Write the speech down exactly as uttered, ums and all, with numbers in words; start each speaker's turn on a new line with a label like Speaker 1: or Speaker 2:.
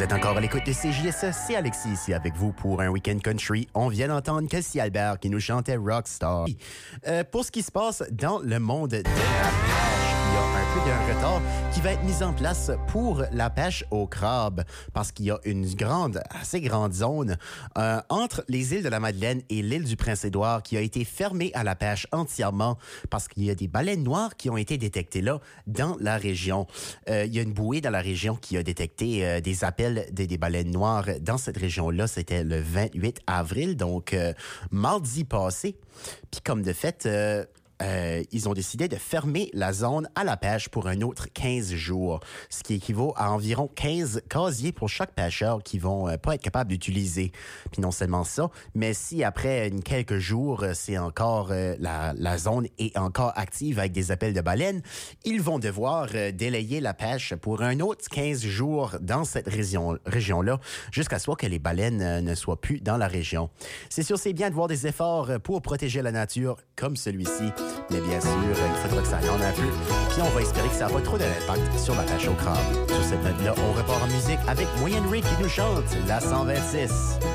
Speaker 1: Vous êtes encore à l'écoute de C J S E, c'est Alexis ici avec vous pour un week-end country. On vient d'entendre Kelsey Albert qui nous chantait Rockstar. Euh, pour ce qui se passe dans le monde de la pêche, il y a un peu d'un retard qui va être mis en place pour la pêche au crabe parce qu'il y a une grande, assez grande zone euh, entre les îles de la Madeleine et l'île du Prince-Édouard qui a été fermée à la pêche entièrement parce qu'il y a des baleines noires qui ont été détectées là dans la région. Euh, il y a une bouée dans la région qui a détecté euh, des appels de, des baleines noires dans cette région-là. C'était le vingt-huit avril, donc euh, mardi passé. Puis comme de fait... Euh, Euh, ils ont décidé de fermer la zone à la pêche pour un autre quinze jours, ce qui équivaut à environ quinze casiers pour chaque pêcheur qui vont euh, pas être capables d'utiliser. Puis non seulement ça, mais si après une, quelques jours, c'est encore euh, la, la zone est encore active avec des appels de baleines, ils vont devoir euh, délayer la pêche pour un autre quinze jours dans cette région, région-là, jusqu'à ce que les baleines euh, ne soient plus dans la région. C'est sûr, c'est bien de voir des efforts pour protéger la nature comme celui-ci. Mais bien sûr, il faudra que ça aille en un peu. Puis on va espérer que ça n'a pas trop d'impact sur la pêche au crabe. Sur cette note-là, on repart en musique avec Moyenne Ray qui nous chante la cent vingt-six.